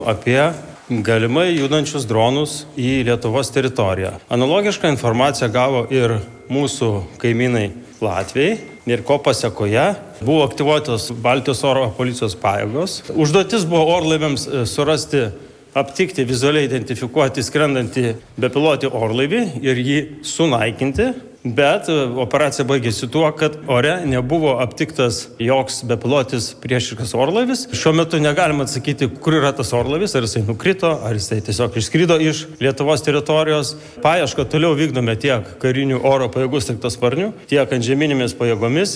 apie galimai judančius dronus į Lietuvos teritoriją. Analogišką informaciją gavo ir mūsų kaimynai Latvijai ir ko pasekoje buvo aktyvuotos Baltijos oro policijos pajėgos. Užduotis buvo orlaiviams surasti, aptikti, vizualiai identifikuoti skrendantį bepilotį orlaivį ir jį sunaikinti. Bet operacija baigėsi tuo, kad ore nebuvo aptiktas joks bepilotis priešiškas orlaivis. Šiuo metu negalima atsakyti, kur yra tas orlaivis, ar jisai nukrito, ar jisai tiesiog išskrido iš Lietuvos teritorijos. Paiešką toliau vykdome tiek karinių oro pajėgų sraigtasparnių, tiek antžeminėmis pajėgomis.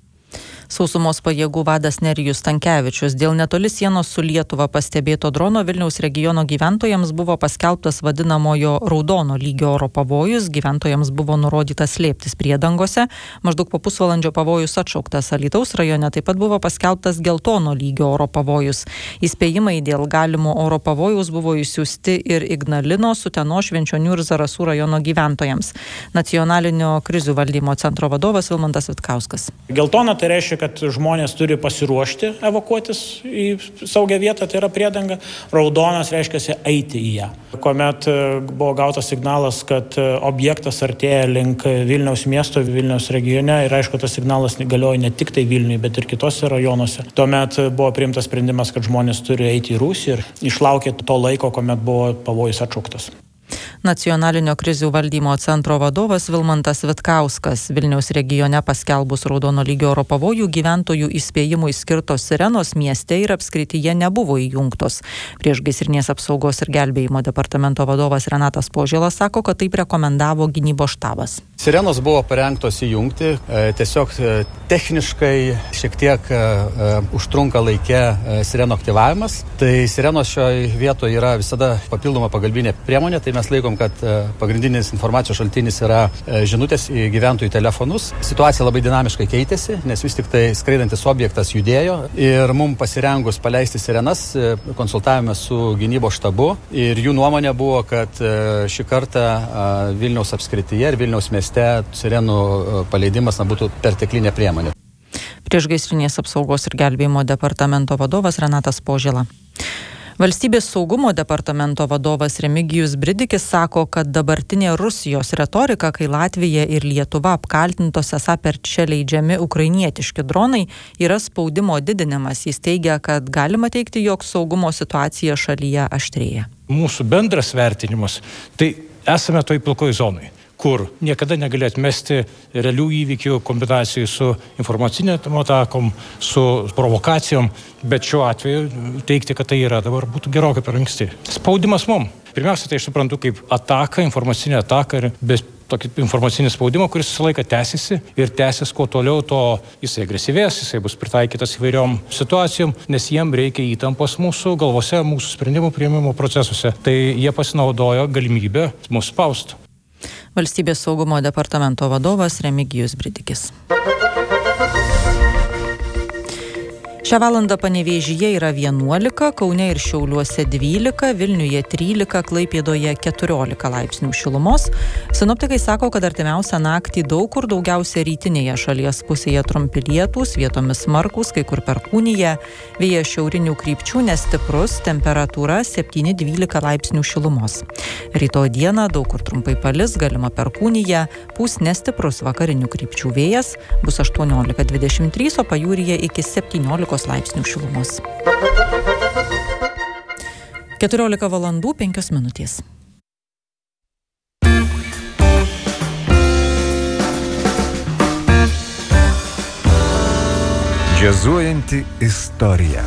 Sausumos pajėgų vadas Nerijus Stankevičius. Dėl netoli sienos su Lietuva pastebėto drono Vilniaus regiono gyventojams buvo paskelbtas vadinamojo raudono lygio oro pavojus. Gyventojams buvo nurodyta slėptis priedangose. Maždaug po pusvalandžio pavojus atšauktas. Alytaus rajone taip pat buvo paskelbtas geltono lygio oro pavojus. Įspėjimai dėl galimo oro pavojaus buvo išsiųsti ir Ignalinos, Utenos, Švenčionių ir Zarasų rajono gyventojams. Nacionalinio krizių valdymo centro vadovas Vilmantas Vitkauskas. Geltona tai reiškia, kad žmonės turi pasiruošti evakuotis į saugią vietą, tai yra priedanga. Raudonas reiškia eiti į ją. Kuomet buvo gautas signalas, kad objektas artėja link Vilniaus miesto, Vilniaus regione ir aišku, tas signalas galioja ne tik tai Vilniui, bet ir kitose rajonuose. Tuomet buvo priimtas sprendimas, kad žmonės turi eiti į Rūsį ir išlaukė to laiko, kuomet buvo pavojus atšauktas. Nacionalinio krizių valdymo centro vadovas Vilmantas Vitkauskas. Vilniaus regione paskelbus raudono lygio oro pavojų, gyventojų įspėjimui skirtos sirenos mieste ir apskrityje nebuvo įjungtos. Priešgaisrinės apsaugos ir gelbėjimo departamento vadovas Renatas Požėlas sako, kad taip rekomendavo gynybos štabas. Sirenos buvo parengtos įjungti, tiesiog techniškai šiek tiek užtrunka laike sirenų aktyvavimas. Tai sirenos šioje vietoje yra visada papildoma pagalbinė priemonė, tai mes laikom, kad pagrindinis informacijos šaltinis yra žinutės į gyventojų telefonus. Situacija labai dinamiškai keitėsi, nes vis tik tai skraidantis objektas judėjo ir mums pasirengus paleisti sirenas, konsultavome su gynybos štabu ir jų nuomonė buvo, kad šį kartą Vilniaus apskrityje ir Vilniaus mieste sirenų paleidimas būtų perteklinė priemonė. Priešgaisrinės apsaugos ir gelbėjimo departamento vadovas Renatas Požėla. Valstybės saugumo departamento vadovas Remigijus Bridikis sako, kad dabartinė Rusijos retorika, kai Latvija ir Lietuva apkaltintos esą per čia leidžiami ukrainietiški dronai, yra spaudimo didinimas. Jis teigia, kad galima teigti, jog saugumo situacija šalyje aštrėja. Mūsų bendras vertinimas, tai esame toj pilkoj zonai, kur niekada negali atmesti realių įvykių kombinacijų su informacinėm atakom, su provokacijom, bet šiuo atveju teikti, kad tai yra dabar būtų gerokai per anksti. Spaudimas mum. Pirmiausia, tai aš suprantu kaip ataka, informacinė ataka ir bez tokį informacinį spaudimą, kuris visą laiką tęsiasi ir tęsis kuo toliau, to jisai agresyvės, jisai bus pritaikytas įvairiom situacijom, nes jiem reikia įtampos mūsų galvose, mūsų sprendimų priėmimo procesuose. Tai jie pasinaudojo galimybę mus spausti. Valstybės saugumo departamento vadovas Remigijus Bridikis. Šią valandą Panevėžyje yra 11, Kaune ir Šiauliuose 12, Vilniuje 13, Klaipėdoje 14 laipsnių šilumos. Sinoptikai sako, kad artimiausią naktį daug kur, daugiausia rytinėje šalies pusėje trumpi lietūs, vietomis smarkūs, kai kur perkūnija. Vėjas šiaurinių krypčių nestiprus, temperatūra 7-12 laipsnių šilumos. Rytoj dieną daug kur trumpai palis, galima perkūnija, pūs nestiprus vakarinių krypčių vėjas, bus 18-23, o pajūryje iki 17 laipsnių šilumos. 14 valandų 5 minutės. Džiazuojanti istorija.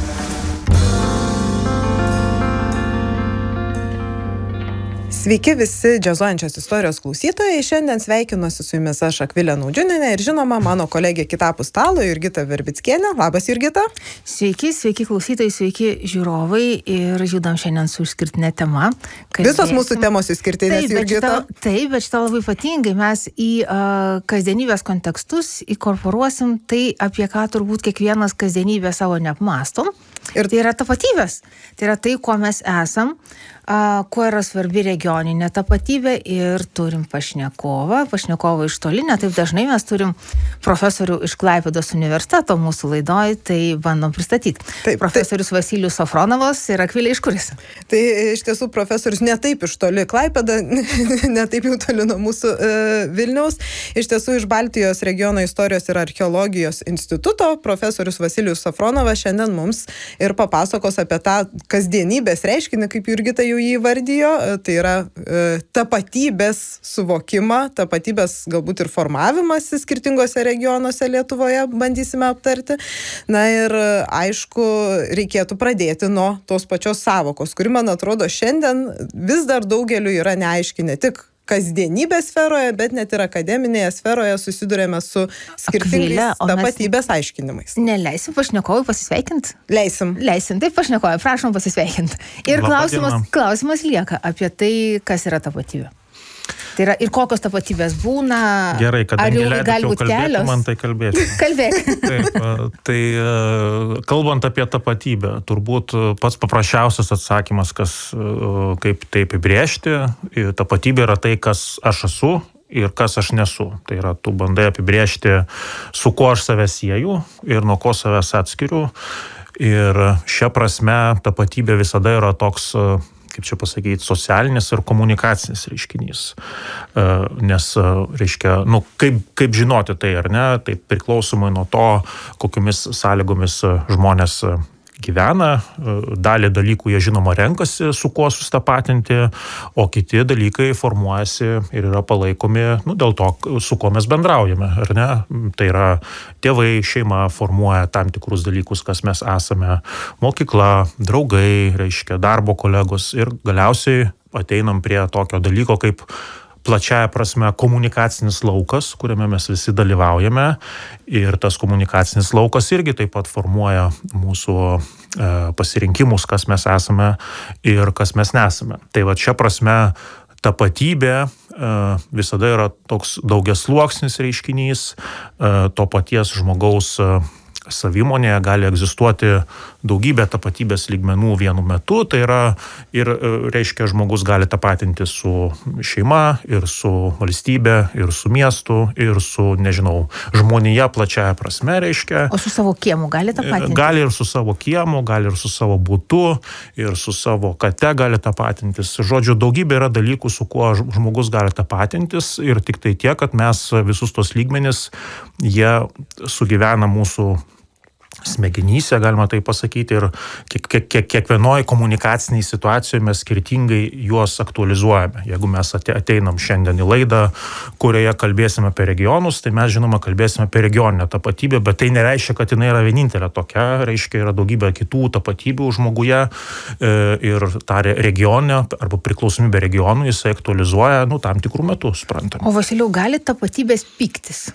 Sveiki visi džiazuojančios istorijos klausytojai. Šiandien sveikinuosi su jumis aš Akvilė Naudžiūnienė ir žinoma mano kolegė kitapus stalo Jurgita Verbickienė. Labas, Jurgita. Sveiki klausytojai, sveiki žiūrovai ir judam šiandien su išskirtinė tema. Visos mūsų temos išskirtinės, Jurgita. Taip, bet šitą labai ypatingai mes į kasdienybės kontekstus įkorporuosim tai, apie ką turbūt kiekvienas kasdienybę savo neapmastom. Ir tai yra tapatybės. Tai yra tai, kuo mes esam, kuo yra svarbi regioninė tapatybė ir turim pašnekovą iš toli, ne taip dažnai mes turim profesorių iš Klaipėdos universiteto mūsų laidoj, tai bandom pristatyti. Taip, profesorius Vasilijus Safronovas ir Akvilė, iš kuris? Tai iš tiesų profesorius ne taip iš toli Klaipėda, ne taip jau toli nuo mūsų Vilniaus. Iš tiesų iš Baltijos regiono istorijos ir archeologijos instituto profesorius Vasilijus Safronovas šiandien mums ir papasakos apie tą kasdienybės reiškinį, kaip Jurgita jau jį įvardijo, tai yra tapatybės suvokimą, tapatybės galbūt ir formavimąsi skirtingose regionuose Lietuvoje bandysime aptarti. Na ir aišku, reikėtų pradėti nuo tos pačios sąvokos, kuri, man atrodo, šiandien vis dar daugeliu yra neaiški, ne tik kasdienybės sferoje, bet net ir akademinėje sferoje susidurėme su skirtingais tapatybės aiškinimais. Neleisim pašnekovui pasisveikinti? Leisim. Taip, pašnekovai, prašom pasisveikinti. Ir klausimas lieka apie tai, kas yra tapatybė. Tai yra ir kokios tapatybės būna. Gerai, kadangi gali būti kelios. Man tai kalbėsiu. Kalbėk. Taip, tai kalbant apie tapatybę, turbūt pats paprasčiausias atsakymas, kaip tai apibrėžti, tapatybė yra tai, kas aš esu ir kas aš nesu. Tai yra, tu bandai apibrėžti, su kuo aš save sieju ir nuo ko savęs atskiriu. Ir šia prasme tapatybė visada yra toks, kaip čia pasakyti, socialinis ir komunikacinis reiškinys. Nes, reiškia, kaip žinoti tai ar ne, tai priklausomai nuo to, kokiomis sąlygomis žmonės gyvena, dalį dalykų jie žinoma renkasi, su kuo sustapatinti, o kiti dalykai formuojasi ir yra palaikomi, dėl to, su kuo mes bendraujame, ar ne? Tai yra tėvai, šeima formuoja tam tikrus dalykus, kas mes esame, mokykla, draugai, reiškia, darbo kolegos ir galiausiai ateinam prie tokio dalyko kaip plačiaja prasme komunikacinis laukas, kuriame mes visi dalyvaujame ir tas komunikacinis laukas irgi taip pat formuoja mūsų pasirinkimus, kas mes esame ir kas mes nesame. Tai va čia prasme tapatybė visada yra toks daugiasluoksnis reiškinys, to paties žmogaus savimonėje gali egzistuoti daugybė tapatybės lygmenų vienu metu, tai yra ir, reiškia, žmogus gali tapatinti su šeima, ir su valstybe, ir su miestu, ir su, nežinau, žmonija plačiaja prasme, reiškia. O su savo kiemu gali tapatinti? Gali ir su savo kiemu, gali ir su savo butu, ir su savo kate gali tapatintis. Žodžiu, daugybė yra dalykų, su kuo žmogus gali tapatintis ir tik tai tiek, kad mes visus tos lygmenis, jie sugyvena mūsų smegenyse, galima tai pasakyti, ir kiekvienoje komunikaciniai situacijoje mes skirtingai juos aktualizuojame. Jeigu mes ateinam šiandien į laidą, kurioje kalbėsime apie regionus, tai mes žinoma kalbėsime apie regioninę tapatybę, bet tai nereiškia, kad jinai yra vienintelė tokia, reiškia, yra daugybė kitų tapatybių žmoguje ir tą regioninę arba priklausomybę regionų jisai aktualizuoja, tam tikrų metų, suprantame. O Vasilijau, gali tapatybės pyktis?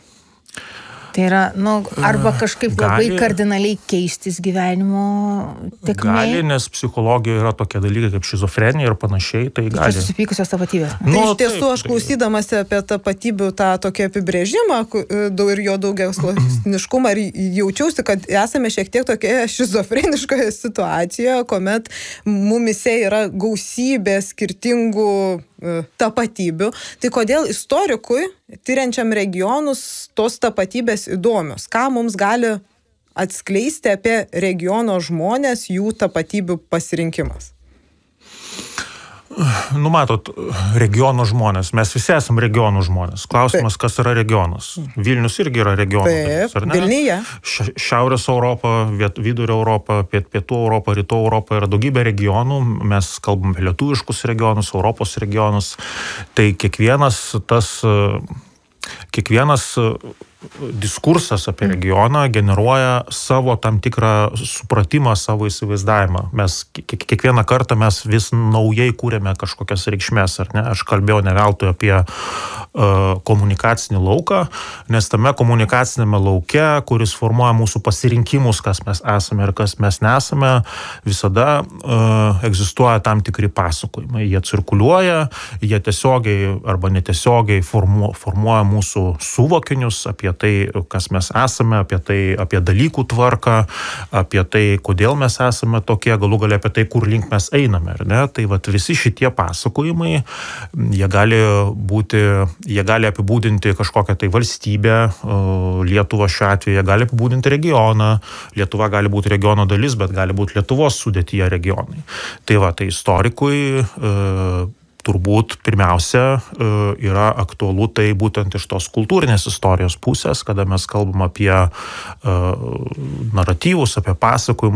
Tai yra, arba kažkaip labai kardinaliai keistis gyvenimo tėkmėje? Gali, nes psichologijoje yra tokie dalykai kaip šizofrenija ir panašiai, tai gali. Čia susipykusios tapatybės. Tai iš tiesų aš klausydamasi apie tapatybių tą tokį apibrėžimą ir jo daugiasluoksniškumą ir jaučiausi, kad esame šiek tiek tokioje šizofreniškoje situacijoje, kuomet mumise yra gausybė skirtingų tapatybių. Tai kodėl istorikui, tyriančiam regionus, tos tapatybės įdomios? Ką mums gali atskleisti apie regiono žmonės, jų tapatybių pasirinkimas? Matot, regionų žmonės. Mes visi esame regionų žmonės. Klausimas, kas yra regionas. Vilnius irgi yra regionų. Taip, Vilniuje. Šiaurės Europa, Vidurio Europa, Pietų Europa, Rytų Europa yra daugybė regionų. Mes kalbam apie lietuviškus regionus, Europos regionus. Tai kiekvienas diskursas apie regioną generuoja savo tam tikrą supratimą, savo įsivaizdavimą. Mes kiekvieną kartą mes vis naujai kūrėme kažkokias reikšmės, ar ne? Aš kalbėjau ne veltui apie komunikacinį lauką, nes tame komunikacinėme lauke, kuris formuoja mūsų pasirinkimus, kas mes esame ir kas mes nesame, visada egzistuoja tam tikri pasakojimai. Jie cirkuliuoja, jie tiesiogiai arba netiesiogiai formuoja mūsų suvokinius apie apie tai, kas mes esame, apie dalykų tvarką, apie tai, kodėl mes esame tokie, galų galia apie tai, kur link mes einame, ar ne? Tai vat visi šitie pasakojimai, jie gali apibūdinti kažkokią tai valstybę, Lietuvą šiuo atveju, jie gali apibūdinti regioną, Lietuva gali būti regiono dalis, bet gali būti Lietuvos sudėtyje regionai. Tai va, tai istorikui turbūt pirmiausia yra aktualu tai būtent iš tos kultūrinės istorijos pusės, kada mes kalbam apie naratyvus, apie pasakojimus,